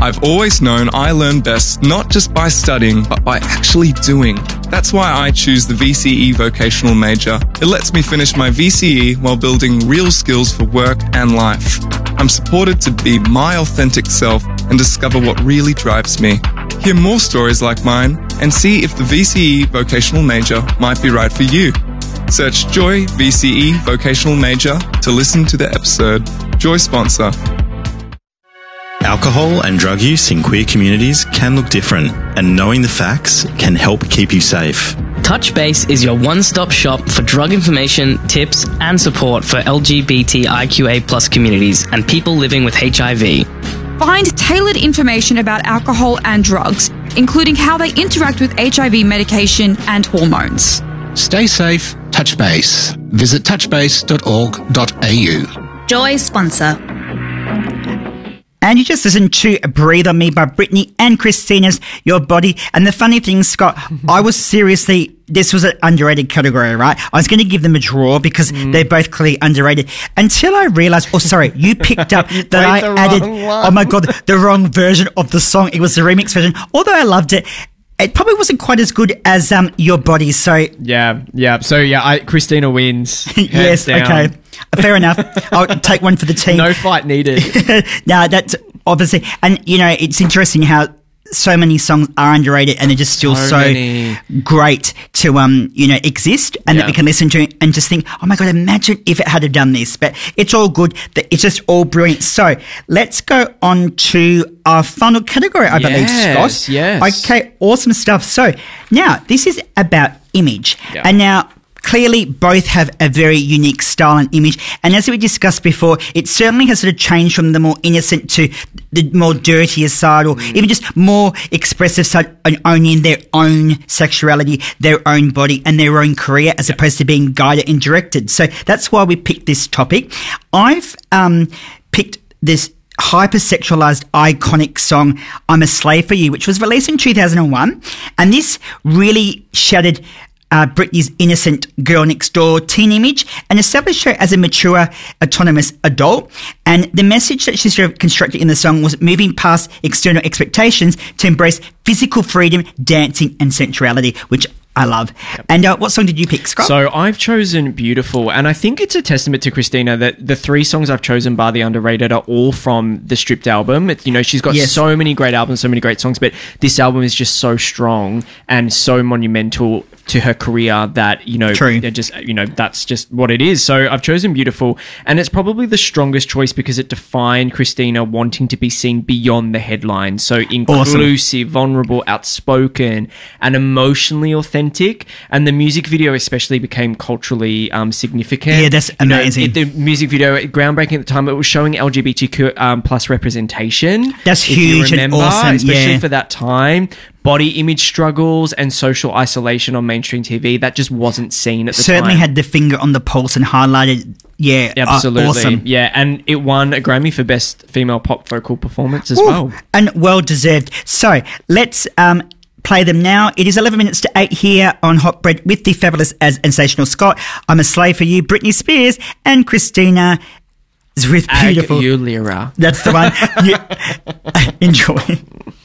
I've always known I learn best not just by studying, but by actually doing. That's why I choose the VCE vocational major. It lets me finish my VCE while building real skills for work and life. I'm supported to be my authentic self and discover what really drives me. Hear more stories like mine and see if the VCE vocational major might be right for you. Search Joy VCE vocational major to listen to the episode. Joy sponsor. Alcohol and drug use in queer communities can look different, and knowing the facts can help keep you safe. Touch Base is your one-stop shop for drug information, tips, and support for LGBTIQA+ communities and people living with HIV. Find tailored information about alcohol and drugs, including how they interact with HIV medication and hormones. Stay safe, Touch Base. Visit touchbase.org.au. Joy sponsor. And you just listened to Breathe On Me by Britney and Christina's Your Body. And the funny thing, Scott, I was seriously, this was an underrated category, right? I was going to give them a draw because they're both clearly underrated until I realised, you picked up that I added, oh my God, the wrong version of the song. It was the remix version. Although I loved it, it probably wasn't quite as good as Your Body. So yeah. So Christina wins. Yes, down. Okay. Fair enough. I'll take one for the team. No fight needed. No, that's obviously, and it's interesting how so many songs are underrated and they're just still so great to exist and that we can listen to and just think, oh my God, imagine if it had have done this. But it's all good. It's just all brilliant. So let's go on to our final category, I believe, Scott. Yes. Okay, awesome stuff. So now this is about image. Yeah. And now clearly both have a very unique style and image, and as we discussed before, it certainly has sort of changed from the more innocent to the more dirtier side, or even just more expressive side, and owning their own sexuality, their own body and their own career, as opposed to being guided and directed. So that's why we picked this topic. I've picked this hypersexualized iconic song I'm a Slave for You, which was released in 2001, and this really shattered Britney's innocent girl next door teen image and established her as a mature, autonomous adult. And the message that she sort of constructed in the song was moving past external expectations to embrace physical freedom, dancing and sensuality, which I love. Yep. And what song did you pick, Scott? So I've chosen Beautiful, and I think it's a testament to Christina that the three songs I've chosen, bar the underrated, are all from the Stripped album. She's got so many great albums, so many great songs, but this album is just so strong and so monumental to her career that, that's just what it is. So I've chosen Beautiful, and it's probably the strongest choice because it defined Christina wanting to be seen beyond the headlines. So inclusive, vulnerable, outspoken, and emotionally authentic. And the music video especially became culturally significant. Yeah, that's amazing. The music video, groundbreaking at the time, it was showing LGBTQ plus representation. That's huge and awesome. Especially for that time. Body image struggles and social isolation on mainstream TV that just wasn't seen at the time. Certainly had the finger on the pulse and highlighted. Yeah, absolutely. Awesome. Yeah, and it won a Grammy for Best Female Pop Vocal Performance as well. And well deserved. So let's play them now. It is 11 minutes to 8 here on Hot Bread with the fabulous as sensational Scott. I'm a Slave for You, Britney Spears and Christina with Beautiful. Aguilera. That's the one. Enjoy.